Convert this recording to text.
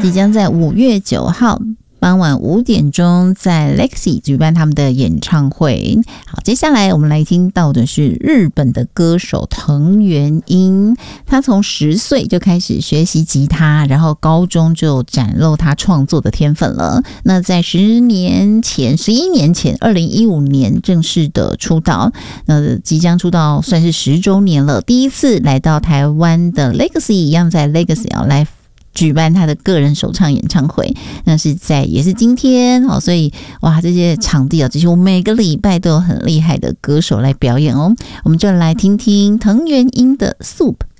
即将在5月9号傍晚5点钟在 Legacy 举办他们的演唱会。好，接下来我们来听到的是日本的歌手藤原英，他从10岁就开始学习吉他，然后高中就展露他创作的天分了。那在11年前2015年正式的出道，即将出道算是10周年了。第一次来到台湾的 Legacy， 一样在 Legacy 来举办他的个人首唱演唱会，那是也是今天哦，所以哇，这些场地这些我每个礼拜都有很厉害的歌手来表演哦，我们就来听听藤原英的 Soup。